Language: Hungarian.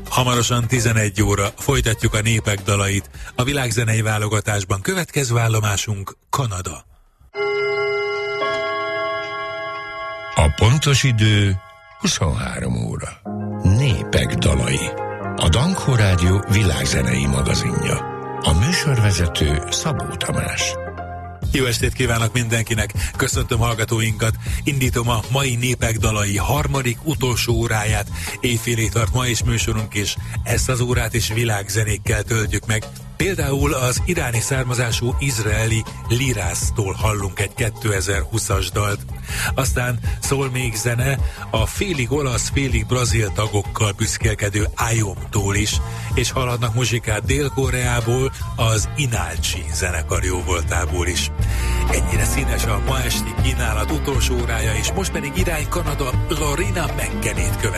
Hamarosan 11 óra folytatjuk a népek dalait. A világzenei válogatásban következő állomásunk Kanada. A pontos idő 23 óra. Népek dalai. A Dankó Rádió világzenei magazinja. A műsorvezető Szabó Tamás. Jó estét kívánok mindenkinek, köszöntöm hallgatóinkat, indítom a mai Népek dalai harmadik, utolsó óráját, éjfélig tart ma is műsorunk, és ezt az órát is világzenékkel töltjük meg. Például az iráni származású izraeli Lirásztól hallunk egy 2020-as dalt. Aztán szól még zene a félig olasz, félig brazil tagokkal büszkélkedő IOM-tól is, és hallhatnak muzsikát Dél-Koreából, az Inalcsi zenekar jóvoltából is. Ennyire színes a ma esti kínálat utolsó órája, és most pedig irány Kanada, Lorena McKenney-t követ.